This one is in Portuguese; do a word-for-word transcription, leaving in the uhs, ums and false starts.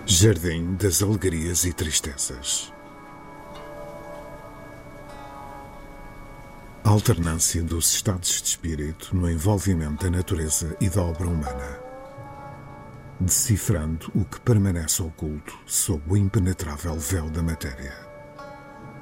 Jardim das alegrias e tristezas. A alternância dos estados de espírito no envolvimento da natureza e da obra humana, decifrando o que permanece oculto sob o impenetrável véu da matéria.